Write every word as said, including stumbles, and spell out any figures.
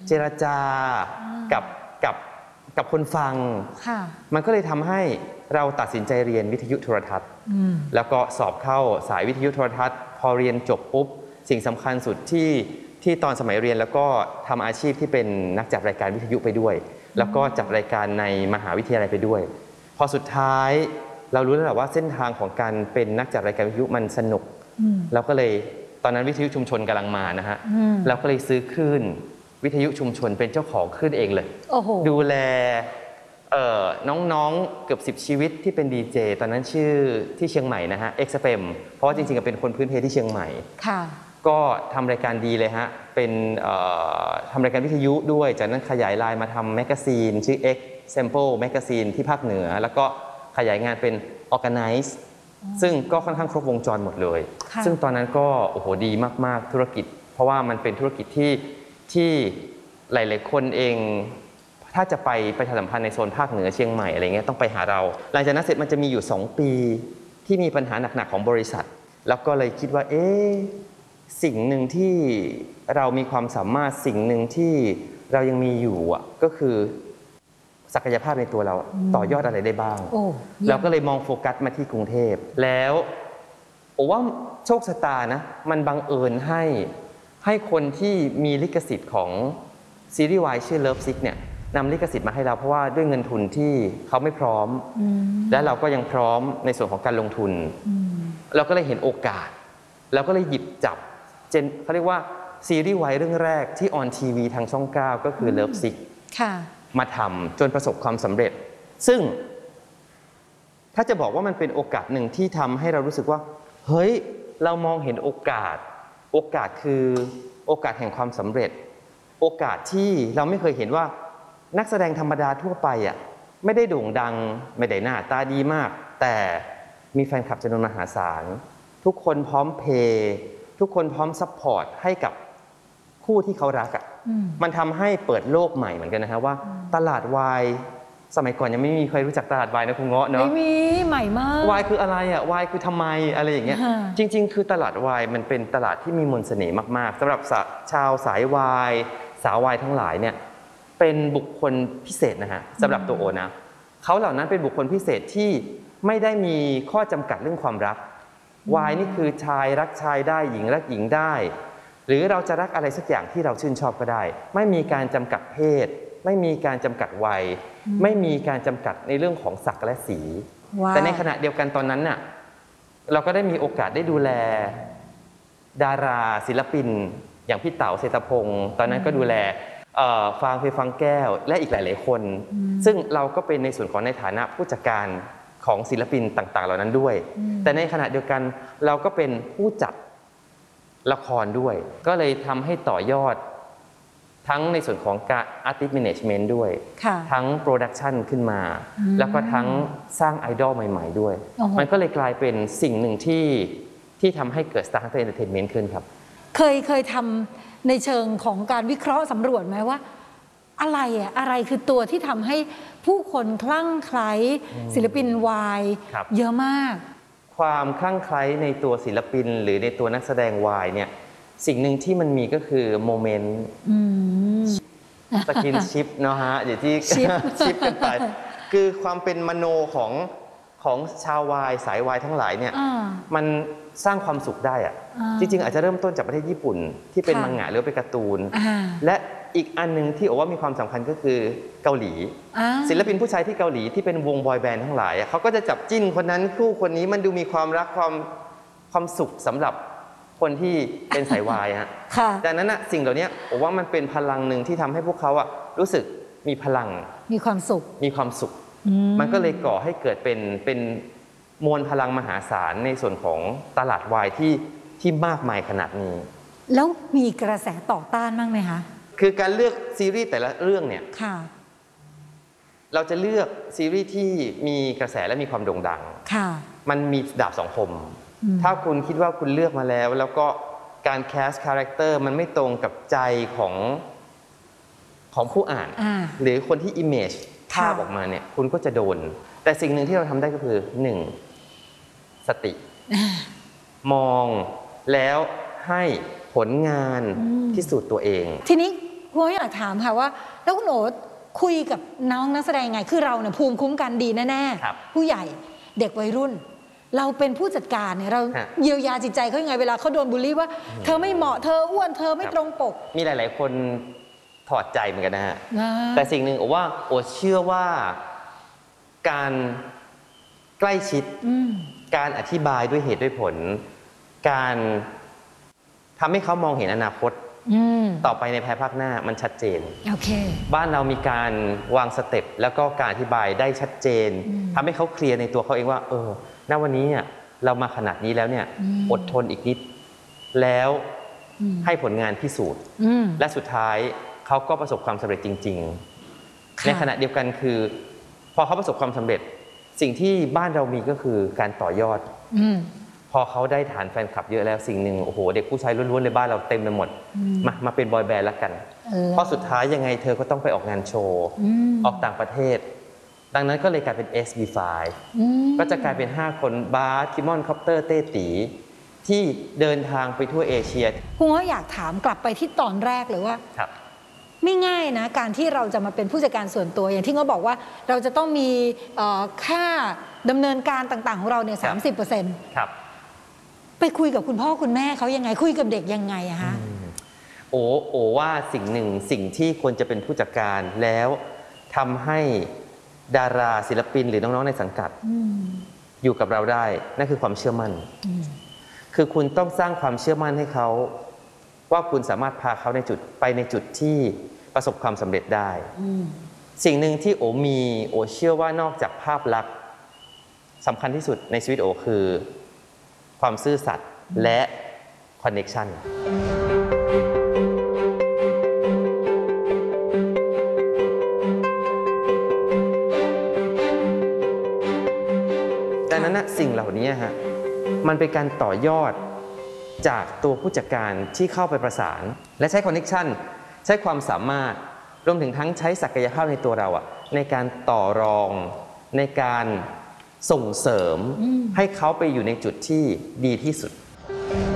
เจรจากับกับกับคนฟังมันก็เลยทำให้เราตัดสินใจเรียนวิทยุโทรทัศน์แล้วก็สอบเข้าสายวิทยุโทรทัศน์พอเรียนจบปุ๊บสิ่งสำคัญสุดที่ที่ตอนสมัยเรียนแล้วก็ทำอาชีพที่เป็นนักจัดรายการวิทยุไปด้วยแล้วก็จัดรายการในมหาวิทยาลัยไปด้วยพอสุดท้ายเรารู้แล้วแหละว่าเส้นทางของการเป็นนักจัดรายการวิทยุมันสนุกเราก็เลยตอนนั้นวิทยุชุมชนกำลังมานะฮะเราก็เลยซื้อคลื่นวิทยุชุมชนเป็นเจ้าของคลื่นเองเลยดูแลน้องๆเกือบสิบชีวิตที่เป็นดีเจตอนนั้นชื่อที่เชียงใหม่นะฮะ เอ็กซ์ เอฟ เอ็ม เพราะว่าจริงๆเป็นคนพื้นเพที่เชียงใหม่ก็ทำรายการดีเลยฮะเป็นทำรายการวิทยุด้วยจากนั้นขยายไลน์มาทำแมกกาซีนชื่อ X Sample Magazine ที่ภาคเหนือแล้วก็ขยายงานเป็น Organize ซึ่งก็ค่อนข้างครบวงจรหมดเลยซึ่งตอนนั้นก็โอ้โหดีมากๆธุรกิจเพราะว่ามันเป็นธุรกิจที่ที่หลายๆคนเองถ้าจะไปประชาสัมพันธ์ในโซนภาคเหนือเชียงใหม่อะไรเงี้ยต้องไปหาเราหลังจากนั้นเสร็จมันจะมีอยู่สองปีที่มีปัญหาหนักๆของบริษัทแล้วก็เลยคิดว่าเอ๊ะสิ่งหนึ่งที่เรามีความสามารถสิ่งหนึ่งที่เรายังมีอยู่อ่ะก็คือศักยภาพในตัวเราต่อยอดอะไรได้บ้างเราก็เลยมองโฟกัสมาที่กรุงเทพแล้วผมว่าโชคชะตานะมันบังเอิญให้ให้คนที่มีลิขสิทธิ์ของซีรีส์วายชื่อ Love Sick เนี่ยนำลิขสิทธิ์มาให้เราเพราะว่าด้วยเงินทุนที่เขาไม่พร้อมและเราก็ยังพร้อมในส่วนของการลงทุนเราก็เลยเห็นโอกาสเราก็เลยหยิบจับเจนเขาเรียกว่าซีรีส์วายเรื่องแรกที่ออนทีวีทางช่องเก้าก็คือ Love Sick มาทำจนประสบความสำเร็จซึ่งถ้าจะบอกว่ามันเป็นโอกาสหนึ่งที่ทำให้เรารู้สึกว่าเฮ้ยเรามองเห็นโอกาสโอกาสคือโอกาสแห่งความสำเร็จโอกาสที่เราไม่เคยเห็นว่านักแสดงธรรมดาทั่วไปอ่ะไม่ได้โด่งดังไม่ได้หน้าตาดีมากแต่มีแฟนคลับจำนวนมหาศาลทุกคนพร้อมเพย์ทุกคนพร้อมซัพพอร์ตให้กับคู่ที่เขารักอ่ะมันทำให้เปิดโลกใหม่เหมือนกันนะฮะว่าตลาดวายสมัยก่อนยังไม่มีใครรู้จักตลาดวายนะคุณเงาะเนาะไม่มีใหม่มากวายคืออะไรอ่ะวายคือทำไมอะไรอย่างเงี้ยจริงๆคือตลาดวายมันเป็นตลาดที่มีมนต์เสน่ห์มากๆสำหรับชาวสายวายสาววายทั้งหลายเนี่ยเป็นบุคคลพิเศษนะฮะสำหรับตัวโอนะเขาเหล่านั้นเป็นบุคคลพิเศษที่ไม่ได้มีข้อจำกัดเรื่องความรักวายนี่คือชายรักชายได้หญิงรักหญิงได้หรือเราจะรักอะไรสักอย่างที่เราชื่นชอบก็ได้ไม่มีการจำกัดเพศไม่มีการจำกัดวัยไม่มีการจำกัดในเรื่องของศักดิ์และสี wow. แต่ในขณะเดียวกันตอนนั้นน่ะเราก็ได้มีโอกาสได้ดูแลดาราศิลปินอย่างพี่เต๋าเศรษฐพงศ์ตอนนั้นก็ดูแลฟางเพฟังแก้วและอีกหลายๆคนซึ่งเราก็เป็นในส่วนของในฐานะผู้จัดการของศิลปินต่างๆเหล่านั้นด้วยแต่ในขณะเดียวกันเราก็เป็นผู้จัดละครด้วยก็เลยทำให้ต่อยอดทั้งในส่วนของการ Artist Management ด้วยทั้ง Production ขึ้นมาแล้วก็ทั้งสร้างไอดอลใหม่ๆด้วยมันก็เลยกลายเป็นสิ่งหนึ่งที่ที่ทำให้เกิด Star Hunter Entertainment ขึ้นครับเคยเคยทำในเชิงของการวิเคราะห์สำรวจไหมว่าอะไรอ่ะอะไรคือตัวที่ทำให้ผู้คนคลั่งไคล้ศิลปินวายเยอะมากความคลั่งไคล้ในตัวศิลปินหรือในตัวนักแสดงวายเนี่ยสิ่งหนึ่งที่มันมีก็คือโมเมนต์สกินชิปเนาะฮะอย่างที่ชิปกันไปคือความเป็นมโนของของชาววายสายวายทั้งหลายเนี่ยมันสร้างความสุขได้อะจริงๆอาจจะเริ่มต้นจากประเทศญี่ปุ่นที่เป็นมังงะหรือเป็นการ์ตูนและอีกอันนึงที่โอว่ามีความสำคัญก็คือเกาหลีศิลปินผู้ชายที่เกาหลีที่เป็นวงบอยแบนด์ทั้งหลายเขาก็จะจับจิ้นคนนั้นคู่คนนี้มันดูมีความรักความความสุขสำหรับคนที่เป็นสายวายฮะดังนั้นนะสิ่งเหล่านี้ผมว่ามันเป็นพลังหนึ่งที่ทำให้พวกเขาอะรู้สึกมีพลังมีความสุขมีความสุขมันก็เลยก่อให้เกิดเป็นเป็นมวลพลังมหาศาลในส่วนของตลาดวายที่ที่มากมายขนาดนี้แล้วมีกระแสต่อต้านบ้างไหมคะคือการเลือกซีรีส์แต่ละเรื่องเนี่ยเราจะเลือกซีรีส์ที่มีกระแสและมีความโด่งดังมันมีดาบสองคมถ้าคุณคิดว่าคุณเลือกมาแล้วแล้วก็การแคสคาแรคเตอร์มันไม่ตรงกับใจของของผู้อ่านหรือคนที่อิมเมจภาพออกมาเนี่ยคุณก็จะโดนแต่สิ่งหนึ่งที่เราทำได้ก็คือหนึ่งสติมองแล้วให้ผลงานพิสูจน์ตัวเองทีนี้คุณอยากถามค่ะว่าแล้วคุณโอ๋คุยกับน้องนักแสดงไงคือเราเนี่ยภูมิคุ้มกันดีแน่ๆผู้ใหญ่เด็กวัยรุ่นเราเป็นผู้จัดการเนี่ยเราเยียวยาจิตใจเขายังไงเวลาเขาโดนบูลลี่ว่าเธอไม่เหมาะเธออ้วนเธอไม่ตรงปกมีหลายๆคนถอดใจเหมือนกันนะฮะแต่สิ่งหนึ่งโอว่าโอเชื่อว่าการใกล้ชิดการอธิบายด้วยเหตุด้วยผลการทำให้เขามองเห็นอนาคตต่อไปในภายภาคหน้ามันชัดเจน okay. บ้านเรามีการวางสเต็ปแล้วก็การอธิบายได้ชัดเจนทำให้เขาเคลียร์ในตัวเขาเองว่าเออณวันนี้เนี่ยเรามาขนาดนี้แล้วเนี่ยอดทนอีกนิดแล้วให้ผลงานพิสูจน์และสุดท้ายเขาก็ประสบความสำเร็จจริงๆในขณะเดียวกันคือพอเขาประสบความสำเร็จสิ่งที่บ้านเรามีก็คือการต่อยอดพอเขาได้ฐานแฟนคลับเยอะแล้วสิ่งหนึ่งโอ้โหเด็กผู้ชายล้วนๆในบ้านเราเต็มไปหมดมามาเป็นบอยแบนด์แล้วกันเพราะสุดท้ายยังไงเธอก็ต้องไปออกงานโชว์ออกต่างประเทศดังนั้นก็เลยกลายเป็น เอส บี ไฟว์ ก็จะกลายเป็นห้าคนบาสคิมอนคอปเตอร์เต้ตีที่เดินทางไปทั่วเอเชียคุณก็อยากถามกลับไปที่ตอนแรกเลยว่าไม่ง่ายนะการที่เราจะมาเป็นผู้จัดการส่วนตัวอย่างที่เขาบอกว่าเราจะต้องมีค่าดำเนินการต่างๆของเราเนี่ยสามสิบเปอร์เซ็นต์ไปคุยกับคุณพ่อคุณแม่เขายังไงคุยกับเด็กยังไงอะฮะโอ้โอว่าสิ่งหนึ่งสิ่งที่ควรจะเป็นผู้จัดการแล้วทำให้ดาราศิลปินหรือน้องๆในสังกัดอยู่กับเราได้นั่นคือความเชื่อมั่นคือคุณต้องสร้างความเชื่อมั่นให้เขาว่าคุณสามารถพาเขาในจุดไปในจุดที่ประสบความสำเร็จได้สิ่งหนึ่งที่โอมีโอเชื่อว่านอกจากภาพลักษณ์สำคัญที่สุดในชีวิตโอคือความซื่อสัตย์และคอนเนคชั่นดังนั้นนะสิ่งเหล่านี้ฮะมันเป็นการต่อยอดจากตัวผู้จัดการที่เข้าไปประสานและใช้คอนเนคชั่นใช้ความสามารถรวมถึงทั้งใช้ศักยภาพในตัวเราอะในการต่อรองในการส่งเสริมให้เขาไปอยู่ในจุดที่ดีที่สุด